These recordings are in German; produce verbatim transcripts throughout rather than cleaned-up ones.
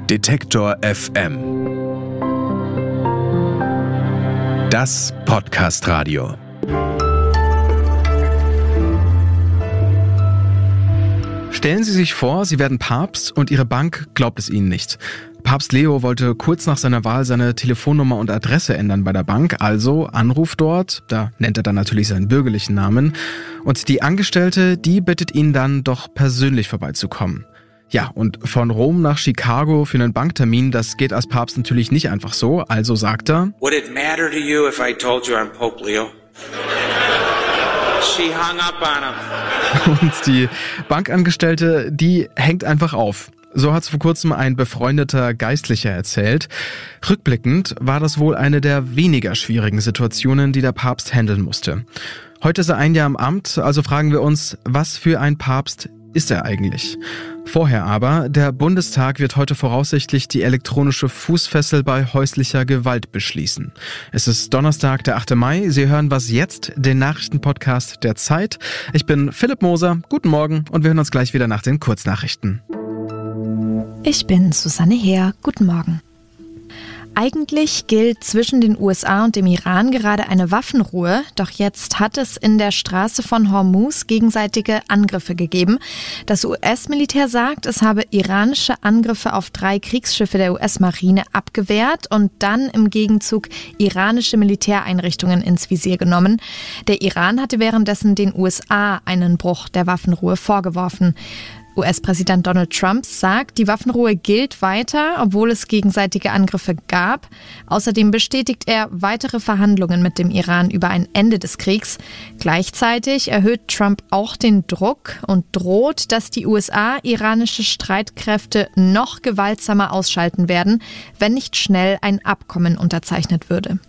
Detektor F M. Das Podcast-Radio. Stellen Sie sich vor, Sie werden Papst und Ihre Bank glaubt es Ihnen nicht. Papst Leo wollte kurz nach seiner Wahl seine Telefonnummer und Adresse ändern bei der Bank, also Anruf dort, da nennt er dann natürlich seinen bürgerlichen Namen. Und die Angestellte, die bittet ihn dann doch persönlich vorbeizukommen. Ja, und von Rom nach Chicago für einen Banktermin, das geht als Papst natürlich nicht einfach so, also sagt er: Would it matter to you if I told you I'm Pope Leo? She hung up on him. Und die Bankangestellte, die hängt einfach auf. So hat es vor kurzem ein befreundeter Geistlicher erzählt. Rückblickend war das wohl eine der weniger schwierigen Situationen, die der Papst handeln musste. Heute ist er ein Jahr im Amt, also fragen wir uns, was für ein Papst ist er eigentlich? Vorher aber, der Bundestag wird heute voraussichtlich die elektronische Fußfessel bei häuslicher Gewalt beschließen. Es ist Donnerstag, der achte Mai. Sie hören Was jetzt, den Nachrichtenpodcast der Zeit. Ich bin Philipp Moser. Guten Morgen und wir hören uns gleich wieder nach den Kurznachrichten. Ich bin Susanne Heer. Guten Morgen. Eigentlich gilt zwischen den U S A und dem Iran gerade eine Waffenruhe, doch jetzt hat es in der Straße von Hormuz gegenseitige Angriffe gegeben. Das U S-Militär sagt, es habe iranische Angriffe auf drei Kriegsschiffe der U S-Marine abgewehrt und dann im Gegenzug iranische Militäreinrichtungen ins Visier genommen. Der Iran hatte währenddessen den U S A einen Bruch der Waffenruhe vorgeworfen. U S-Präsident Donald Trump sagt, die Waffenruhe gilt weiter, obwohl es gegenseitige Angriffe gab. Außerdem bestätigt er weitere Verhandlungen mit dem Iran über ein Ende des Kriegs. Gleichzeitig erhöht Trump auch den Druck und droht, dass die U S A iranische Streitkräfte noch gewaltsamer ausschalten werden, wenn nicht schnell ein Abkommen unterzeichnet würde.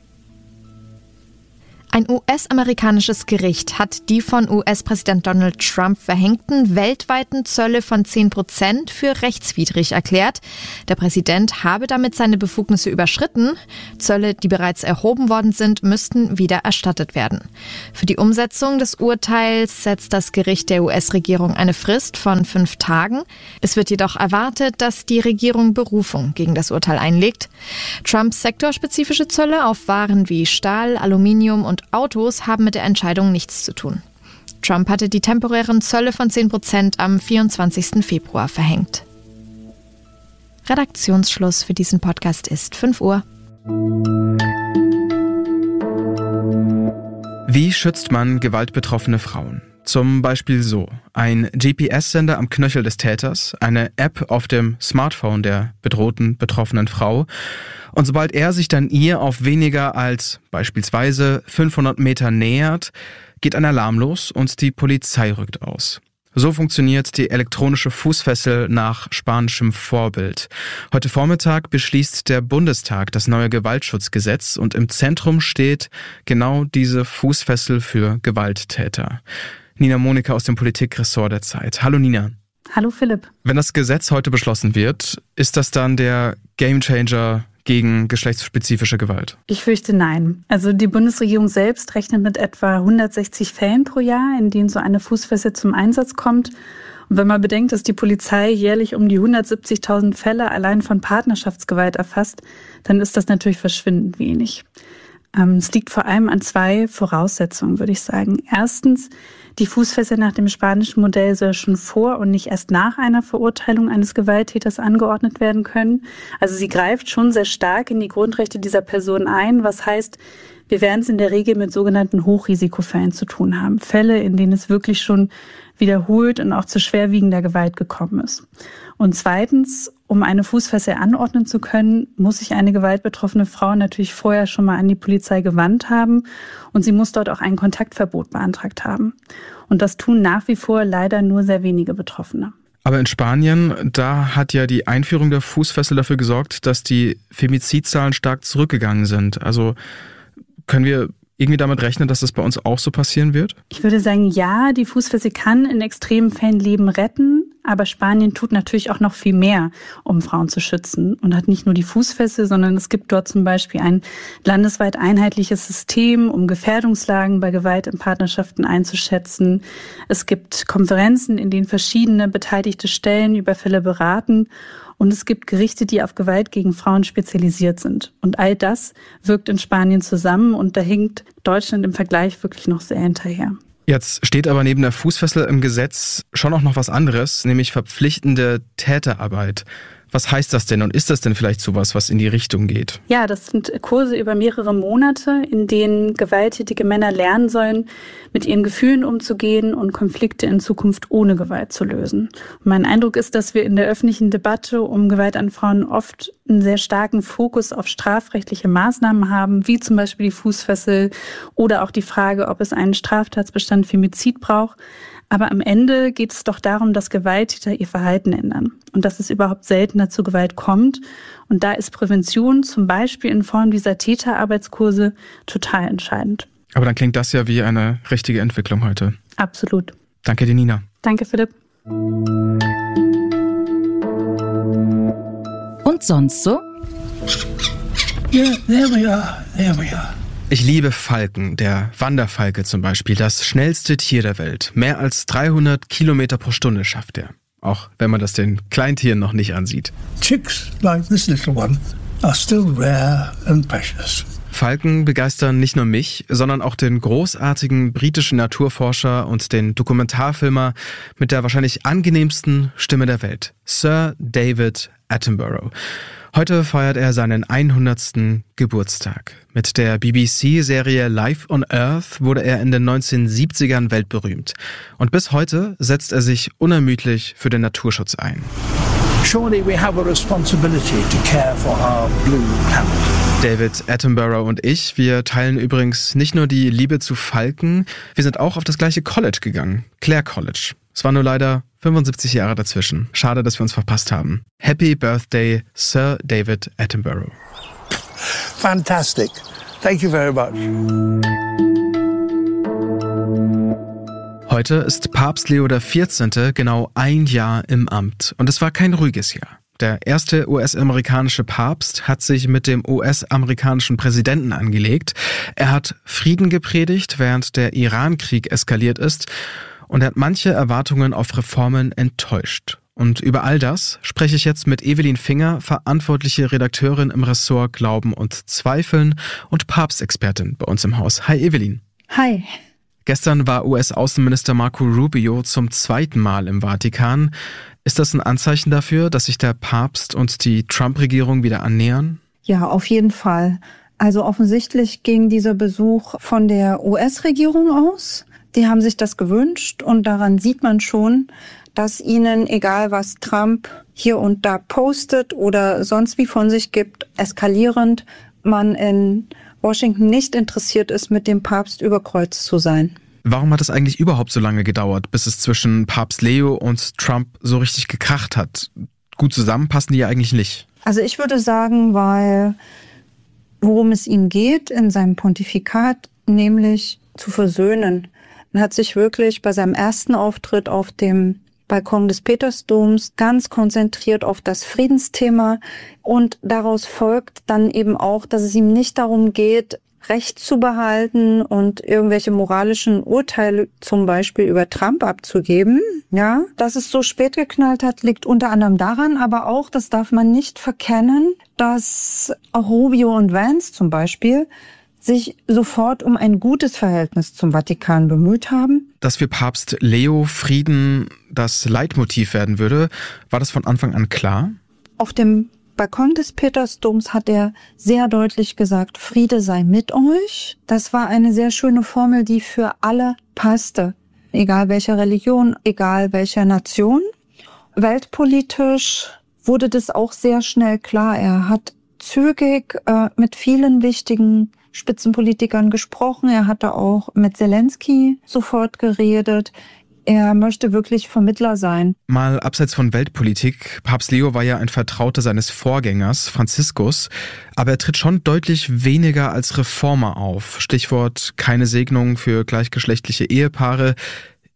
Ein U S-amerikanisches Gericht hat die von U S-Präsident Donald Trump verhängten weltweiten Zölle von zehn Prozent für rechtswidrig erklärt. Der Präsident habe damit seine Befugnisse überschritten. Zölle, die bereits erhoben worden sind, müssten wieder erstattet werden. Für die Umsetzung des Urteils setzt das Gericht der U S-Regierung eine Frist von fünf Tagen. Es wird jedoch erwartet, dass die Regierung Berufung gegen das Urteil einlegt. Trumps sektorspezifische Zölle auf Waren wie Stahl, Aluminium und Autos haben mit der Entscheidung nichts zu tun. Trump hatte die temporären Zölle von zehn Prozent am vierundzwanzigsten Februar verhängt. Redaktionsschluss für diesen Podcast ist fünf Uhr. Wie schützt man gewaltbetroffene Frauen? Zum Beispiel so: ein G P S-Sender am Knöchel des Täters, eine App auf dem Smartphone der bedrohten, betroffenen Frau. Und sobald er sich dann ihr auf weniger als beispielsweise fünfhundert Meter nähert, geht ein Alarm los und die Polizei rückt aus. So funktioniert die elektronische Fußfessel nach spanischem Vorbild. Heute Vormittag beschließt der Bundestag das neue Gewaltschutzgesetz und im Zentrum steht genau diese Fußfessel für Gewalttäter. Nina Monika aus dem Politikressort der Zeit. Hallo Nina. Hallo Philipp. Wenn das Gesetz heute beschlossen wird, ist das dann der Gamechanger gegen geschlechtsspezifische Gewalt? Ich fürchte nein. Also die Bundesregierung selbst rechnet mit etwa hundertsechzig Fällen pro Jahr, in denen so eine Fußfessel zum Einsatz kommt. Und wenn man bedenkt, dass die Polizei jährlich um die hundertsiebzigtausend Fälle allein von Partnerschaftsgewalt erfasst, dann ist das natürlich verschwindend wenig. Ähm, es liegt vor allem an zwei Voraussetzungen, würde ich sagen. Erstens, die Fußfessel nach dem spanischen Modell soll schon vor und nicht erst nach einer Verurteilung eines Gewalttäters angeordnet werden können. Also sie greift schon sehr stark in die Grundrechte dieser Person ein, was heißt, wir werden es in der Regel mit sogenannten Hochrisikofällen zu tun haben. Fälle, in denen es wirklich schon wiederholt und auch zu schwerwiegender Gewalt gekommen ist. Und zweitens, um eine Fußfessel anordnen zu können, muss sich eine gewaltbetroffene Frau natürlich vorher schon mal an die Polizei gewandt haben und sie muss dort auch ein Kontaktverbot beantragt haben. Und das tun nach wie vor leider nur sehr wenige Betroffene. Aber in Spanien, da hat ja die Einführung der Fußfessel dafür gesorgt, dass die Femizidzahlen stark zurückgegangen sind. Also können wir irgendwie damit rechnen, dass das bei uns auch so passieren wird? Ich würde sagen, ja, die Fußfessel kann in extremen Fällen Leben retten. aber Spanien tut natürlich auch noch viel mehr, um Frauen zu schützen und hat nicht nur die Fußfessel, sondern es gibt dort zum Beispiel ein landesweit einheitliches System, um Gefährdungslagen bei Gewalt in Partnerschaften einzuschätzen. Es gibt Konferenzen, in denen verschiedene beteiligte Stellen über Fälle beraten. Und es gibt Gerichte, die auf Gewalt gegen Frauen spezialisiert sind. Und all das wirkt in Spanien zusammen und da hinkt Deutschland im Vergleich wirklich noch sehr hinterher. Jetzt steht aber neben der Fußfessel im Gesetz schon auch noch was anderes, nämlich verpflichtende Täterarbeit. Was heißt das denn und ist das denn vielleicht sowas, was in die Richtung geht? Ja, das sind Kurse über mehrere Monate, in denen gewalttätige Männer lernen sollen, mit ihren Gefühlen umzugehen und Konflikte in Zukunft ohne Gewalt zu lösen. Und mein Eindruck ist, dass wir in der öffentlichen Debatte um Gewalt an Frauen oft einen sehr starken Fokus auf strafrechtliche Maßnahmen haben, wie zum Beispiel die Fußfessel oder auch die Frage, ob es einen Straftatbestand Femizid braucht. Aber am Ende geht es doch darum, dass Gewalttäter ihr Verhalten ändern und dass es überhaupt seltener zu Gewalt kommt. Und da ist Prävention zum Beispiel in Form dieser Täterarbeitskurse total entscheidend. Aber dann klingt das ja wie eine richtige Entwicklung heute. Absolut. Danke dir, Nina. Danke, Philipp. Und sonst so? Yeah, there we are, there we are. Ich liebe Falken, der Wanderfalke zum Beispiel, das schnellste Tier der Welt. Mehr als dreihundert Kilometer pro Stunde schafft er. Auch wenn man das den Kleintieren noch nicht ansieht. Chicks like this little one are still rare and precious. Falken begeistern nicht nur mich, sondern auch den großartigen britischen Naturforscher und den Dokumentarfilmer mit der wahrscheinlich angenehmsten Stimme der Welt, Sir David Attenborough. Heute feiert er seinen hundertsten Geburtstag. Mit der B B C-Serie Life on Earth wurde er in den neunzehnhundertsiebzigern weltberühmt. Und bis heute setzt er sich unermüdlich für den Naturschutz ein. Surely we have a responsibility to care for our blue planet. David Attenborough und ich, wir teilen übrigens nicht nur die Liebe zu Falken, wir sind auch auf das gleiche College gegangen, Clare College. Es war nur leider fünfundsiebzig Jahre dazwischen. Schade, dass wir uns verpasst haben. Happy Birthday, Sir David Attenborough. Fantastic. Thank you very much. Heute ist Papst Leo der vierzehnte genau ein Jahr im Amt. Und es war kein ruhiges Jahr. Der erste U S-amerikanische Papst hat sich mit dem U S-amerikanischen Präsidenten angelegt. Er hat Frieden gepredigt, während der Iran-Krieg eskaliert ist. Und er hat manche Erwartungen auf Reformen enttäuscht. Und über all das spreche ich jetzt mit Evelyn Finger, verantwortliche Redakteurin im Ressort Glauben und Zweifeln und Papstexpertin bei uns im Haus. Hi Evelyn. Hi. Gestern war U S-Außenminister Marco Rubio zum zweiten Mal im Vatikan. Ist das ein Anzeichen dafür, dass sich der Papst und die Trump-Regierung wieder annähern? Ja, auf jeden Fall. Also offensichtlich ging dieser Besuch von der U S-Regierung aus. Die haben sich das gewünscht und daran sieht man schon, dass ihnen, egal was Trump hier und da postet oder sonst wie von sich gibt, eskalierend, man in Washington nicht interessiert ist, mit dem Papst über Kreuz zu sein. Warum hat es eigentlich überhaupt so lange gedauert, bis es zwischen Papst Leo und Trump so richtig gekracht hat? Gut zusammen passen die ja eigentlich nicht. Also ich würde sagen, weil worum es ihm geht in seinem Pontifikat, nämlich zu versöhnen. Er hat sich wirklich bei seinem ersten Auftritt auf dem Balkon des Petersdoms ganz konzentriert auf das Friedensthema und daraus folgt dann eben auch, dass es ihm nicht darum geht, Recht zu behalten und irgendwelche moralischen Urteile zum Beispiel über Trump abzugeben. Ja, dass es so spät geknallt hat, liegt unter anderem daran, aber auch, das darf man nicht verkennen, dass auch Rubio und Vance zum Beispiel sich sofort um ein gutes Verhältnis zum Vatikan bemüht haben. Dass für Papst Leo Frieden das Leitmotiv werden würde, war das von Anfang an klar? Auf dem Balkon des Petersdoms hat er sehr deutlich gesagt, Friede sei mit euch. Das war eine sehr schöne Formel, die für alle passte. Egal welcher Religion, egal welcher Nation. Weltpolitisch wurde das auch sehr schnell klar. Er hat zügig äh, mit vielen wichtigen Spitzenpolitikern gesprochen. Er hatte auch mit Zelensky sofort geredet. Er möchte wirklich Vermittler sein. Mal abseits von Weltpolitik. Papst Leo war ja ein Vertrauter seines Vorgängers, Franziskus. Aber er tritt schon deutlich weniger als Reformer auf. Stichwort keine Segnung für gleichgeschlechtliche Ehepaare.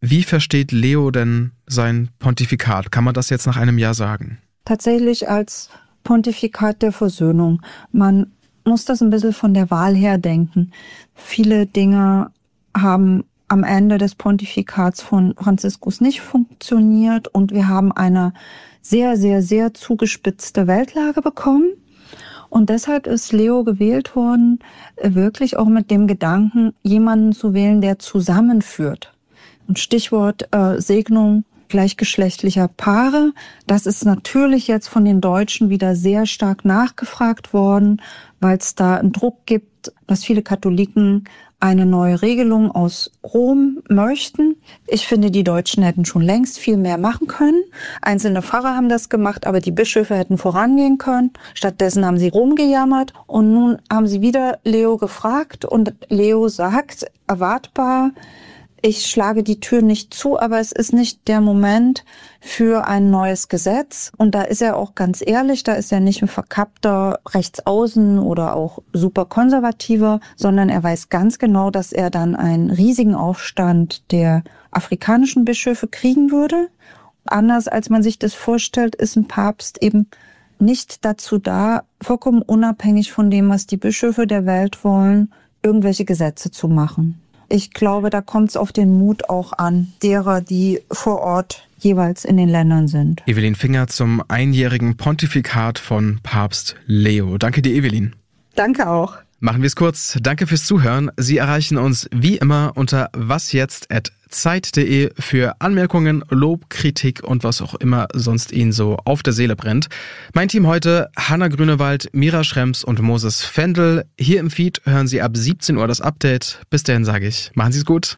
Wie versteht Leo denn sein Pontifikat? Kann man das jetzt nach einem Jahr sagen? Tatsächlich als Pontifikat der Versöhnung. Man muss das ein bisschen von der Wahl her denken. Viele Dinge haben am Ende des Pontifikats von Franziskus nicht funktioniert und wir haben eine sehr, sehr, sehr zugespitzte Weltlage bekommen. Und deshalb ist Leo gewählt worden, wirklich auch mit dem Gedanken, jemanden zu wählen, der zusammenführt. Und Stichwort äh, Segnung gleichgeschlechtlicher Paare. Das ist natürlich jetzt von den Deutschen wieder sehr stark nachgefragt worden, weil es da einen Druck gibt, dass viele Katholiken eine neue Regelung aus Rom möchten. Ich finde, die Deutschen hätten schon längst viel mehr machen können. Einzelne Pfarrer haben das gemacht, aber die Bischöfe hätten vorangehen können. Stattdessen haben sie rumgejammert und nun haben sie wieder Leo gefragt und Leo sagt erwartbar, ich schlage die Tür nicht zu, aber es ist nicht der Moment für ein neues Gesetz. Und da ist er auch ganz ehrlich, da ist er nicht ein verkappter Rechtsaußen oder auch super konservativer, sondern er weiß ganz genau, dass er dann einen riesigen Aufstand der afrikanischen Bischöfe kriegen würde. Anders als man sich das vorstellt, ist ein Papst eben nicht dazu da, vollkommen unabhängig von dem, was die Bischöfe der Welt wollen, irgendwelche Gesetze zu machen. Ich glaube, da kommt es auf den Mut auch an, derer, die vor Ort jeweils in den Ländern sind. Evelyn Finger zum einjährigen Pontifikat von Papst Leo. Danke dir, Evelyn. Danke auch. Machen wir es kurz. Danke fürs Zuhören. Sie erreichen uns wie immer unter wasjetzt at zeit punkt de für Anmerkungen, Lob, Kritik und was auch immer sonst Ihnen so auf der Seele brennt. Mein Team heute: Hanna Grünewald, Mira Schrems und Moses Fendel. Hier im Feed hören Sie ab siebzehn Uhr das Update. Bis dahin sage ich, machen Sie es gut.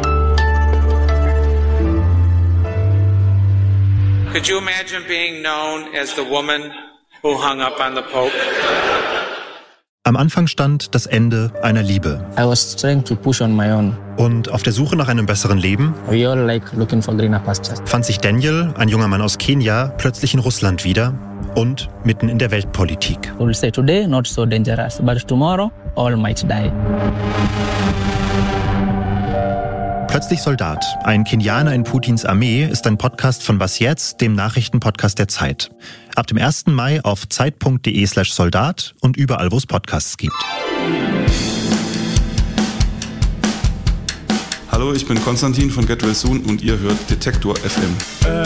Could you imagine being known as the woman who hung up on the Pope? Am Anfang stand das Ende einer Liebe. I was trying to push on my own. Und auf der Suche nach einem besseren Leben We all like looking for greener pastures. fand sich Daniel, ein junger Mann aus Kenia, plötzlich in Russland wieder und mitten in der Weltpolitik. We will say today not so dangerous, but tomorrow all might die. Plötzlich Soldat, ein Kenianer in Putins Armee, ist ein Podcast von Was Jetzt, dem Nachrichtenpodcast der Zeit. Ab dem ersten Mai auf zeit punkt de slash soldat und überall, wo es Podcasts gibt. Hallo, ich bin Konstantin von Get Well Soon und ihr hört Detektor F M.